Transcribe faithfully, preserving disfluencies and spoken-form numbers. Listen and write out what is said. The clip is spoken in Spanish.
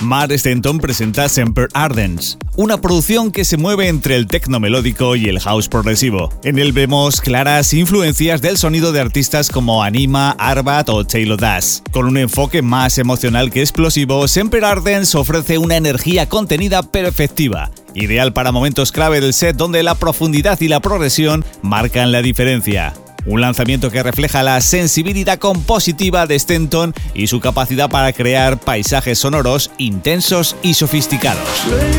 Mark Stanton presenta Semper Ardens, una producción que se mueve entre el techno melódico y el house progresivo. En él vemos claras influencias del sonido de artistas como Anima, Arbat o Taylor Das. Con un enfoque más emocional que explosivo, Semper Ardens ofrece una energía contenida pero efectiva, ideal para momentos clave del set donde la profundidad y la progresión marcan la diferencia. Un lanzamiento que refleja la sensibilidad compositiva de Stanton y su capacidad para crear paisajes sonoros intensos y sofisticados.